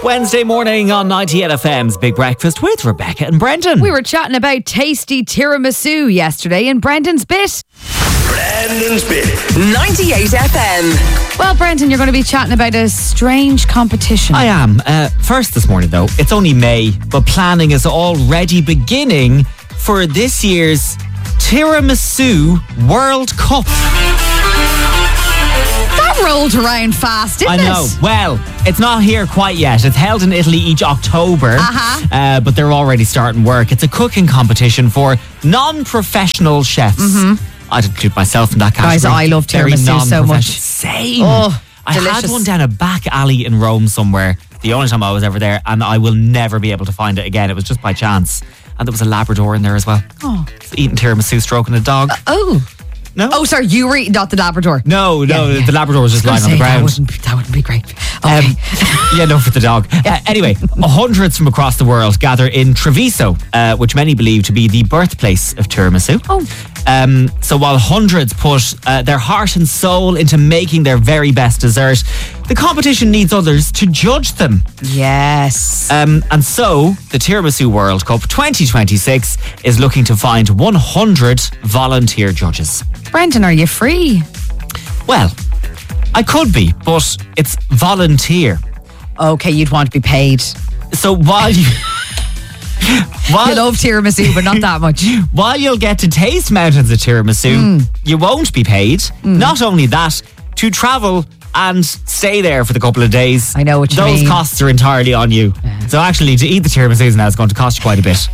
Wednesday morning on 98 FM's Big Breakfast with Rebecca and Brendan. We were chatting about tasty tiramisu yesterday in Brendan's Bit. Brendan's Bit. 98 FM. Well, Brendan, you're going to be chatting about a strange competition. I am. First this morning, though, it's only May, but planning is already beginning for this year's Tiramisu World Cup. That rolled around fast, didn't it? I know. Well, it's not here quite yet. It's held in Italy each October, but they're already starting work. It's a cooking competition for non-professional chefs. I'd include myself in that category. Guys, I love tiramisu so much. Same. Oh, I delicious. had one down a back alley in Rome somewhere, the only time I was ever there, and I will never be able to find it again. It was just by chance. And there was a Labrador in there as well. Oh. Eating tiramisu, stroking a dog. No? Oh, sorry, you were eating, not the Labrador. No, the Labrador was just lying on the ground. That wouldn't be great. Okay. Yeah, no, for the dog. Anyway, hundreds from across the world gather in Treviso, which many believe to be the birthplace of tiramisu. So while hundreds put their heart and soul into making their very best dessert, the competition needs others to judge them. Yes. And so the Tiramisu World Cup 2026 is looking to find 100 volunteer judges. Brendan, are you free? Well, I could be, but it's volunteer. Okay, you'd want to be paid. So while you... You love tiramisu, but not that much. While you'll get to taste mountains of tiramisu, you won't be paid. Not only that, to travel and stay there for the couple of days. I know what you mean. Those costs are entirely on you. So actually, to eat the tiramisu now is going to cost you quite a bit.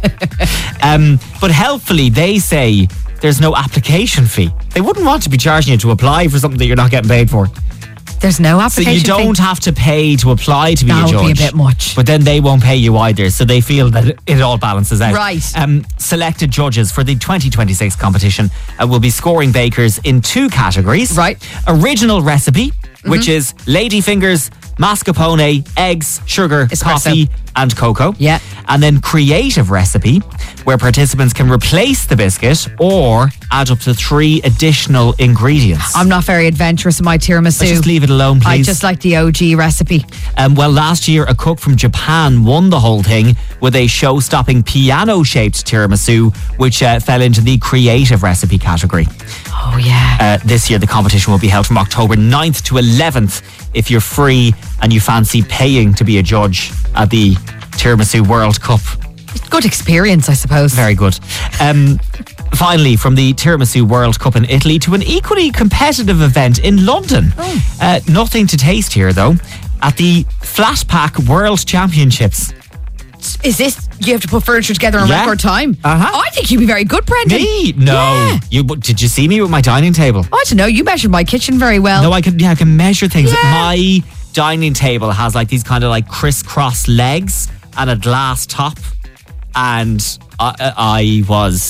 But helpfully, they say there's no application fee. They wouldn't want to be charging you to apply for something that you're not getting paid for. There's no So application you don't fee. have to pay to apply to be a judge. That would be a bit much. But then they won't pay you either, so they feel that it all balances out. Right. Selected judges for the 2026 competition will be scoring bakers in two categories. Right. Original recipe, which is ladyfingers, mascarpone, eggs, sugar, Espresso. coffee and cocoa. Yeah. And then creative recipe, where participants can replace the biscuit or add up to 3 additional ingredients. I'm not very adventurous in my tiramisu. Just leave it alone, please. I just like the OG recipe. Well, last year, a cook from Japan won the whole thing with a show-stopping piano-shaped tiramisu, which fell into the creative recipe category. Oh, yeah. This year, the competition will be held from October 9th to 11th if you're free and you fancy paying to be a judge at the Tiramisu World Cup. Good experience, I suppose. Very good. Finally, from the Tiramisu World Cup in Italy to an equally competitive event in London. Nothing to taste here, though. At the Flat Pack World Championships. Is this, you have to put furniture together in Yeah. record time? I think you'd be very good, Brendan. Me? No. Yeah. Did you see me with my dining table? I don't know, you measured my kitchen very well. No, I can measure things. Yeah. My dining table has like these kind of like crisscross legs and a glass top, and it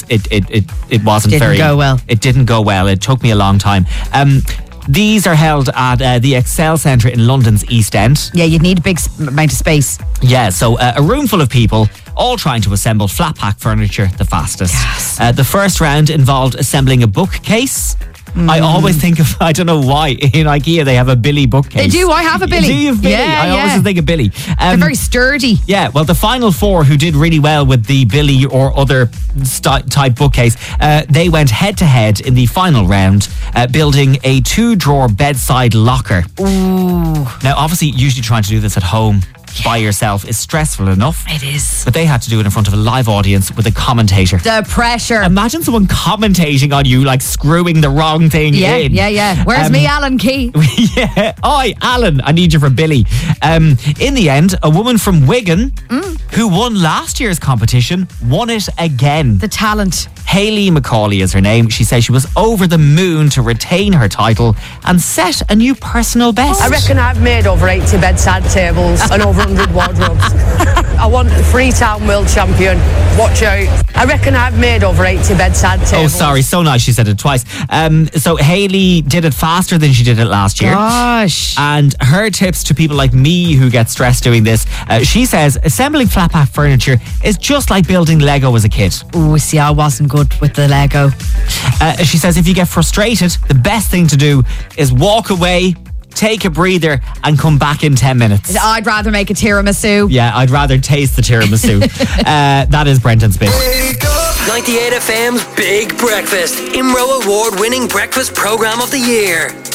wasn't Didn't go well. It didn't go well. It took me a long time. These are held at the Excel Centre in London's East End. Yeah, you'd need a big amount of space. Yeah, so a room full of people all trying to assemble flat pack furniture the fastest. Yes. The first round involved assembling a bookcase. I always think of, I don't know why, in IKEA they have a Billy bookcase. They do, I have a Billy. Do you have Billy? Yeah, I always yeah. think of Billy. They're very sturdy. Yeah, well, the final 4 who did really well with the Billy or other type bookcase, they went head to head in the final round, building a 2-drawer bedside locker. Ooh. Now, obviously, usually trying to do this at home by yourself is stressful enough. It is. But they had to do it in front of a live audience with a commentator. The pressure. Imagine someone commentating on you, like screwing the wrong thing in. Yeah. Where's me, Alan Key? Yeah. Oi, Alan, I need you for Billy. In the end, a woman from Wigan who won last year's competition won it again. The talent. Hayley Macaulay is her name. She says she was over the moon to retain her title and set a new personal best. I reckon I've made over 80 bedside tables and over 100 wardrobes. I want the Freetown World Champion. Watch out. I reckon I've made over 80 bedside tables. Oh, sorry. So nice. She said it twice. So Hayley did it faster than she did it last year. Gosh. And her tips to people like me who get stressed doing this, she says assembling flat pack furniture is just like building Lego as a kid. Oh, see, I wasn't good with the Lego. She says if you get frustrated, the best thing to do is walk away, take a breather and come back in 10 minutes. I'd rather make a tiramisu. Yeah, I'd rather taste the tiramisu. That is Brendan's bit. 98 FM's Big Breakfast, IMRO award-winning breakfast programme of the year.